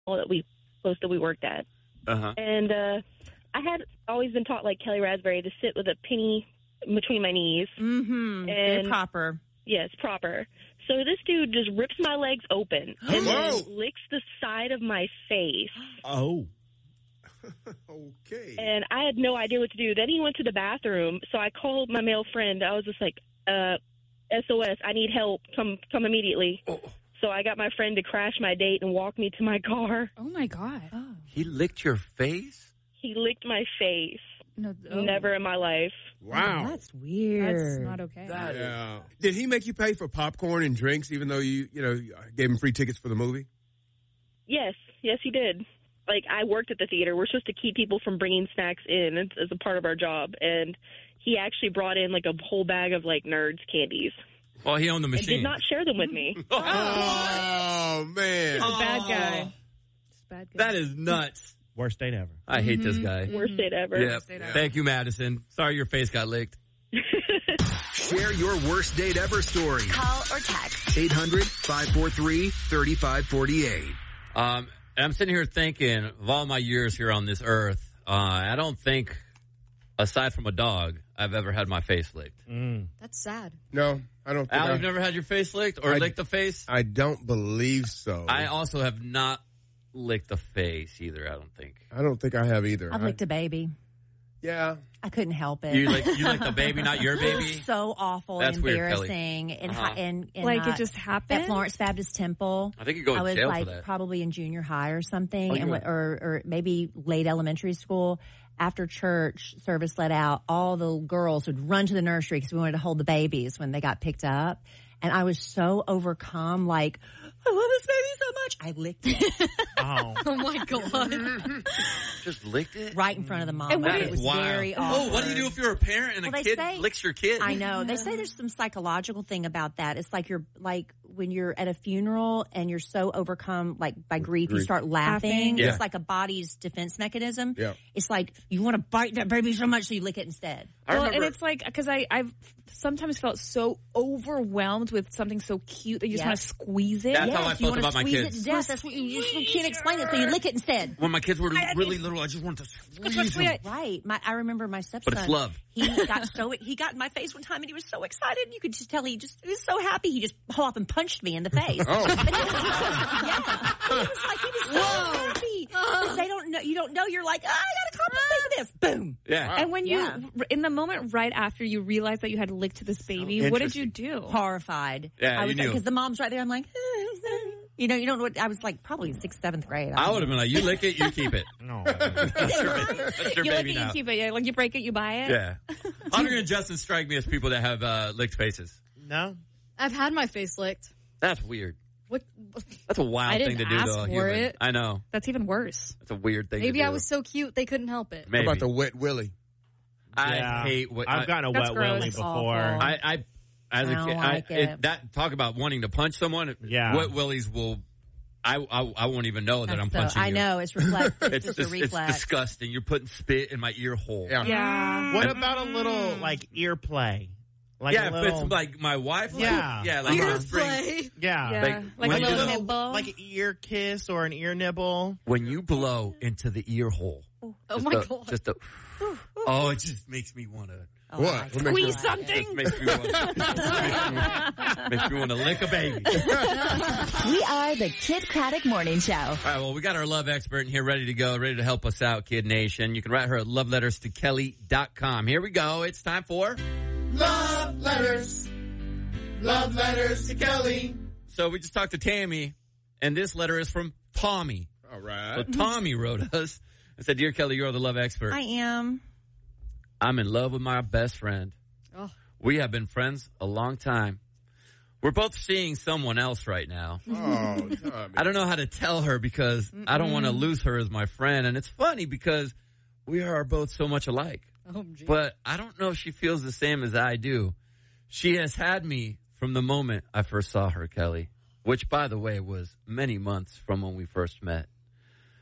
that we posted we worked at. And I had always been taught, like Kelly Raspberry, to sit with a penny between my knees. Mm-hmm. Very proper. Yes, proper. So this dude just rips my legs open and then licks the side of my face. Oh. Okay. And I had no idea what to do. Then he went to the bathroom, so I called my male friend. I was just like, SOS, I need help. Come immediately. Oh. So I got my friend to crash my date and walk me to my car. Oh, my God. Oh. He licked your face? He licked my face. No, Never in my life. Wow. Oh, that's weird. That's not okay. Yeah. Did he make you pay for popcorn and drinks even though you gave him free tickets for the movie? Yes, he did. Like, I worked at the theater. We're supposed to keep people from bringing snacks in as a part of our job. And he actually brought in, like, a whole bag of, like, Nerds candies. Well, he owned the machine. And did not share them with me. Oh, man. He's a bad guy. That is nuts. Worst date ever. I hate this guy. Worst date ever. Yep. Thank you, Madison. Sorry your face got licked. Share your worst date ever story. Call or text. 800-543-3548. And I'm sitting here thinking, of all my years here on this earth, I don't think, aside from a dog, I've ever had my face licked. That's sad. No, I don't think Al, you've never had your face licked or licked the face? I don't believe so. I also have not licked the face either, I don't think. I don't think I have either. I've licked a baby. Yeah. I couldn't help it. You licked the baby, not your baby? So awful, That's embarrassing. Weird, and like it just happened? At Florence Baptist Temple. I think you go to jail for that. Probably in junior high or something, or maybe late elementary school. After church service let out, all the girls would run to the nursery because we wanted to hold the babies when they got picked up. And I was so overcome, like, I love this baby so much. I licked it. Oh my God. Just licked it? Right in front of the mom. And it was very awkward. Oh, what do you do if you're a parent and a kid licks your kid? I know. They say there's some psychological thing about that. It's like when you're at a funeral and you're so overcome by grief, you start laughing. Yeah. It's like a body's defense mechanism. Yeah. It's like you want to bite that baby so much so you lick it instead. And it's like, because I've sometimes felt so overwhelmed with something so cute that you just want to squeeze it. That's how I felt about my kids. You want to squeeze it to death. That's what you can't explain it, so you lick it instead. When my kids were really little, I just wanted to squeeze them. Right. I remember my stepson. But it's love. He got in my face one time and he was so excited. And you could just tell he was so happy. He just pulled up and punched me in the face. Oh. But he was so happy. Because they don't know. You don't know. You're like, I got to compensate for this. Boom. Yeah. And when in the moment right after you realized that you had licked this baby, what did you do? Horrified. Yeah, I was you knew. Because the mom's right there. I'm like, you don't know what, I was like probably in 6th, 7th grade. I would have been like, you lick it, you keep it. No. That's your You lick baby it, now. you keep it. Yeah, like you break it, you buy it. Yeah. Hunter and Justin strike me as people that have licked faces. No. I've had my face licked. That's weird. What? That's a wild thing to do ask to a for human. it. I know. That's even worse. That's a weird thing Maybe to do. I was so cute they couldn't help it. Maybe. How about the wet willy? I hate I've gotten a That's wet gross. willy That's before. I as a I don't kid, like it. that talk about wanting to punch someone. Yeah. Wet willies will. I won't even know that I'm punching you. I know. It's reflex. It's just a It's reflex. disgusting. You're putting spit in my ear hole. Yeah. What about a little like ear play? Like yeah, a little, if it's like my wife. Yeah. Yeah, like Ear spring. play. yeah. Yeah. Like when a you little do- nibble. Like an ear kiss or an ear nibble. When you blow into the ear hole. Oh my God. Just a. Oh, it just makes me want to. Oh, What? my What God. makes Squeeze something. Makes me want to lick a baby. We are the Kid Craddock Morning Show. All right, well, we got our love expert in here ready to go, ready to help us out, Kid Nation. You can write her at loveletterstokelly.com. Here we go. It's time for Love letters. Love letters to Kelly. So we just talked to Tammy, and this letter is from Tommy. All right. So Tommy wrote us and said, Dear Kelly, you're the love expert. I am. I'm in love with my best friend. Oh. We have been friends a long time. We're both seeing someone else right now. Oh, Tommy. I don't know how to tell her because I don't want to lose her as my friend. And it's funny because we are both so much alike. Oh, geez. But I don't know if she feels the same as I do. She has had me from the moment I first saw her, Kelly, which, by the way, was many months from when we first met.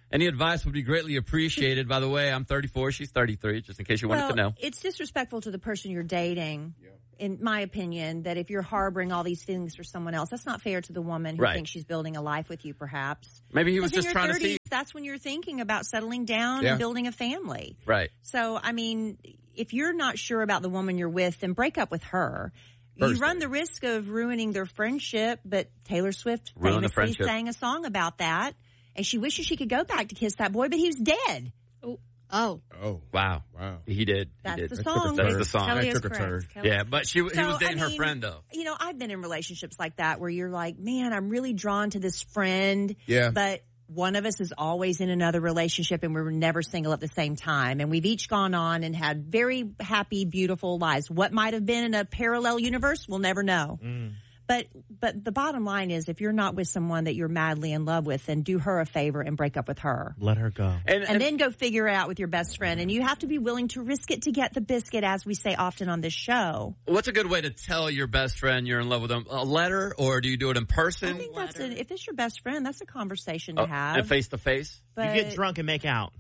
Any advice would be greatly appreciated. By the way, I'm 34. She's 33, just in case you wanted to know. It's disrespectful to the person you're dating, in my opinion, that if you're harboring all these feelings for someone else, that's not fair to the woman who thinks she's building a life with you, perhaps. Maybe he was just trying to see. That's when you're thinking about settling down and building a family. Right. So, I mean, if you're not sure about the woman you're with, then break up with her. You run the risk of ruining their friendship, but Taylor Swift famously sang a song about that. And she wishes she could go back to kiss that boy, but he was dead. Oh. Wow. He did. That's the song. That's the song. Kelly That took is a turn. correct. Yeah, but he was dating her friend, though. You know, I've been in relationships like that where you're like, man, I'm really drawn to this friend. Yeah. But one of us is always in another relationship and we're never single at the same time. And we've each gone on and had very happy, beautiful lives. What might have been in a parallel universe, we'll never know. But the bottom line is, if you're not with someone that you're madly in love with, then do her a favor and break up with her. Let her go. And then go figure it out with your best friend. And you have to be willing to risk it to get the biscuit, as we say often on this show. What's a good way to tell your best friend you're in love with them? A letter, or do you do it in person? I think if it's your best friend, that's a conversation to have. And face to face? You get drunk and make out.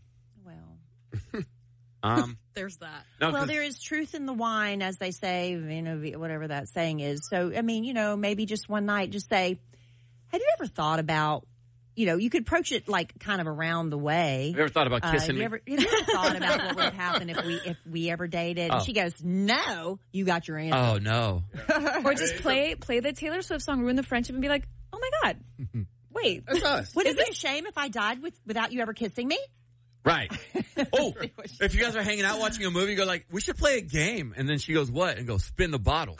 Well... There's that. Well, there is truth in the wine, as they say, you know, whatever that saying is. So, I mean, you know, maybe just one night, just say, have you ever thought about, you know, you could approach it like kind of around the way. Have you ever thought about kissing me? Have you ever thought about what would happen if we ever dated? And she goes, no, you got your answer. Oh, no. Or just play the Taylor Swift song, ruin the friendship, and be like, oh my God, wait. That's us. Would it be a shame if I died without you ever kissing me? Right. Oh, if you guys are hanging out watching a movie, you go like, we should play a game. And then she goes, what? And go, spin the bottle.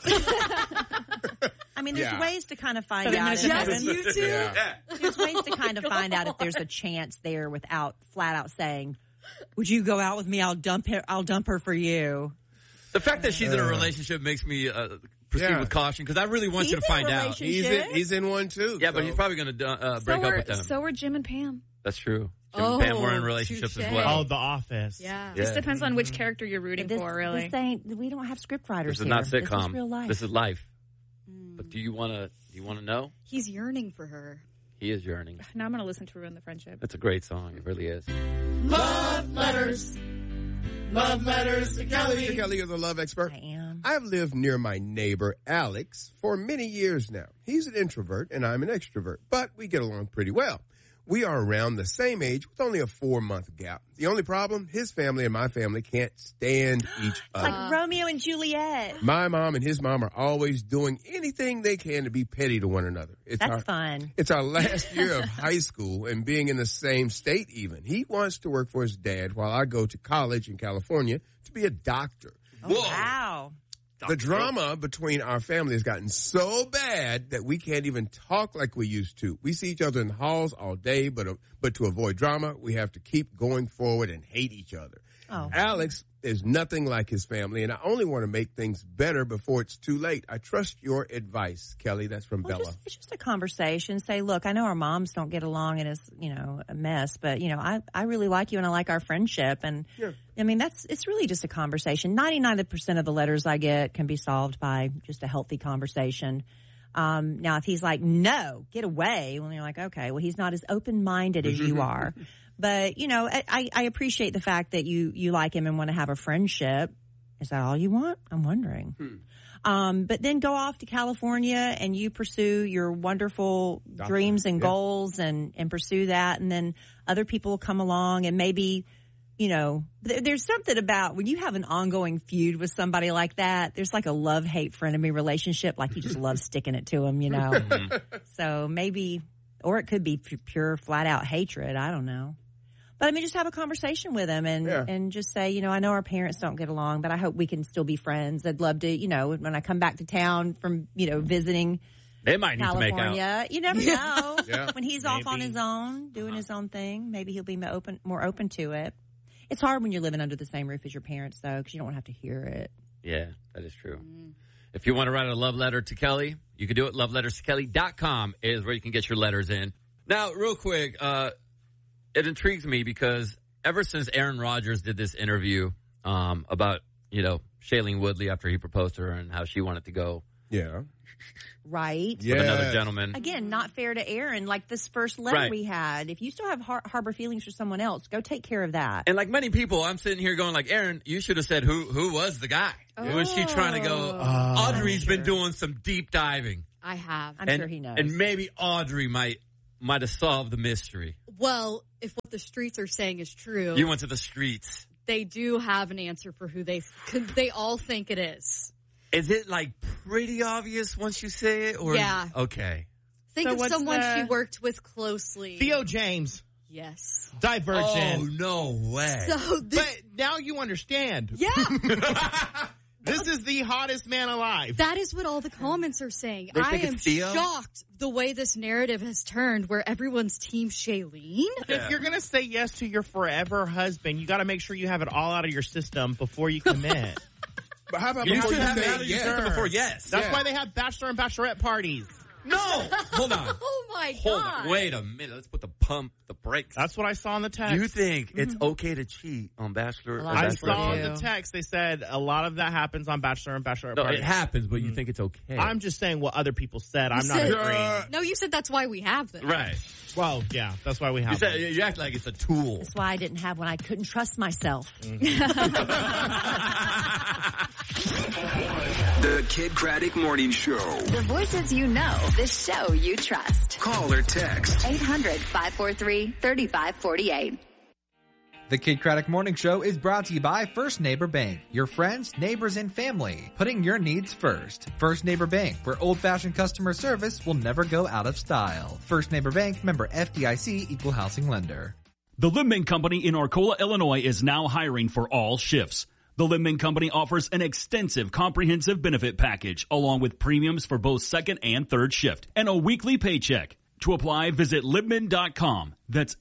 I mean, there's ways to kind of find out. Just you two? Yeah. There's ways to kind of find out if there's a chance there without flat out saying, would you go out with me? I'll dump her for you. The fact that she's in a relationship makes me proceed with caution, because I really want you to find out. He's in one too. Yeah, but he's probably going to break up with them. So are Jim and Pam. That's true. Jim and Pam were in relationships as well. Oh, The Office. Yeah. Just depends on which character you're rooting for, really. We don't have script writers This is here. not sitcom. This is real life. This is life. But do you want to know? He's yearning for her. He is yearning. Now I'm going to listen to Ruin the Friendship. It's a great song. It really is. Love letters. Love letters to Kelly. Mr. Kelly is a love expert. I am. I've lived near my neighbor, Alex, for many years now. He's an introvert and I'm an extrovert, but we get along pretty well. We are around the same age with only a 4-month gap. The only problem, his family and my family can't stand each other. It's like Romeo and Juliet. My mom and his mom are always doing anything they can to be petty to one another. That's fun. It's our last year of high school and being in the same state even. He wants to work for his dad while I go to college in California to be a doctor. Oh, wow. The drama between our family has gotten so bad that we can't even talk like we used to. We see each other in the halls all day, but to avoid drama, we have to keep going forward and hate each other. Oh. Alex is nothing like his family, and I only want to make things better before it's too late. I trust your advice, Kelly. That's from Bella. It's just a conversation. Say, look, I know our moms don't get along and it's, a mess, but, I really like you and I like our friendship. And, I mean, it's really just a conversation. 99% of the letters I get can be solved by just a healthy conversation. Now, if he's like, no, get away, well, you're like, okay, well, he's not as open-minded as you are. But, I appreciate the fact that you like him and want to have a friendship. Is that all you want? I'm wondering. But then go off to California and you pursue your wonderful dreams and goals and pursue that. And then other people will come along and maybe, there's something about when you have an ongoing feud with somebody like that, there's like a love-hate frenemy relationship. Like you just love sticking it to them, So maybe, or it could be pure flat out hatred. I don't know. But I mean, just have a conversation with him and just say, I know our parents don't get along, but I hope we can still be friends. I'd love to, when I come back to town from, visiting they might need California. To make out. You never know. When he's off on his own, doing his own thing, maybe he'll be more open to it. It's hard when you're living under the same roof as your parents, though, because you don't want to have to hear it. Yeah, that is true. If you want to write a love letter to Kelly, you can do it. LoveLettersToKelly.com is where you can get your letters in. Now, real quick, it intrigues me because ever since Aaron Rodgers did this interview about, Shailene Woodley after he proposed to her and how she wanted to go Yeah. Right? With another gentleman. Again, not fair to Aaron. Like this first letter Right. we had. If you still have harbor feelings for someone else, go take care of that. And like many people, I'm sitting here going like, Aaron, you should have said who was the guy. Was she trying to go, Audrey's been doing some deep diving. I have. I'm sure he knows. And maybe Audrey might have solved the mystery. Well, if what the streets are saying is true, You went to the streets. they do have an answer for who they all think it is. Is it like pretty obvious once you say it? Or Yeah. Okay. Think So of what's someone the- she worked with closely. Theo James. Yes. Divergent. Oh, no way. So this, But now you understand. yeah, This is the hottest man alive. that is what all the comments are saying. They I think am it's Theo? shocked the way this narrative has turned, where everyone's team Shailene. If you're going to say yes to your forever husband, you got to make sure you have it all out of your system before you commit. But how about You before should you have it say out of your yes? system before yes. That's Yeah. why they have bachelor and bachelorette parties. No. Hold on. Oh my Hold god! on. Wait a minute. Let's put the brakes. That's what I saw in the text. You think it's okay to cheat on Bachelor? A or lot of I people Bachelorette? saw do. in the text they said a lot of that happens on bachelor and bachelorette No, parties. it happens, but you think it's okay. I'm just saying what other people said. I'm not said- agreeing. No, you said that's why we have them. right. Well, yeah, that's why we You, have said, them. you act like it's a tool. That's why I didn't have one. I couldn't trust myself. The Kid Craddock Morning Show. The voices you know, the show you trust. Call or text. 800-543-3548. The Kid Craddock Morning Show is brought to you by First Neighbor Bank, your friends, neighbors, and family, putting your needs first. First Neighbor Bank, where old-fashioned customer service will never go out of style. First Neighbor Bank, member FDIC, equal housing lender. The Limbman Company in Arcola, Illinois is now hiring for all shifts. The Limbman Company offers an extensive comprehensive benefit package along with premiums for both second and third shift and a weekly paycheck. To apply, visit Libman.com. That's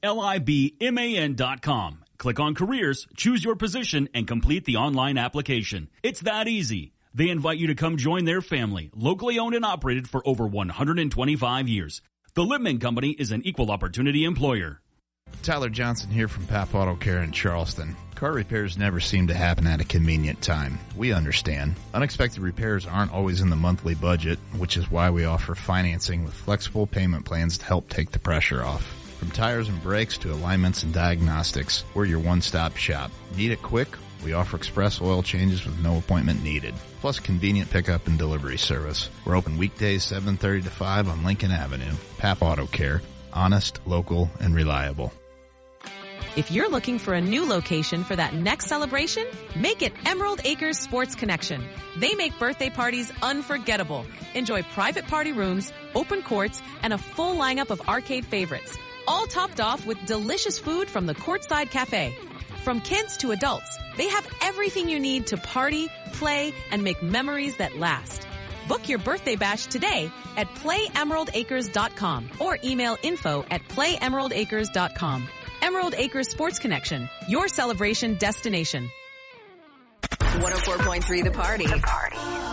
LIBMAN.com. Click on careers, choose your position, and complete the online application. It's that easy. They invite you to come join their family, locally owned and operated for over 125 years. The Libman Company is an equal opportunity employer. Tyler Johnson here from Pap Auto Care in Charleston. Car repairs never seem to happen at a convenient time. We understand. Unexpected repairs aren't always in the monthly budget, which is why we offer financing with flexible payment plans to help take the pressure off. From tires and brakes to alignments and diagnostics, we're your one-stop shop. Need it quick? We offer express oil changes with no appointment needed, plus convenient pickup and delivery service. We're open weekdays 7:30 to 5 on Lincoln Avenue. Pap Auto Care. Honest, local, and reliable. If you're looking for a new location for that next celebration, make it Emerald Acres Sports Connection. They make birthday parties unforgettable. Enjoy private party rooms, open courts, and a full lineup of arcade favorites. All topped off with delicious food from the Courtside Cafe. From kids to adults, they have everything you need to party, play, and make memories that last. Book your birthday bash today at playemeraldacres.com or email info@playemeraldacres.com. Emerald Acres Sports Connection, your celebration destination. 104.3 The Party.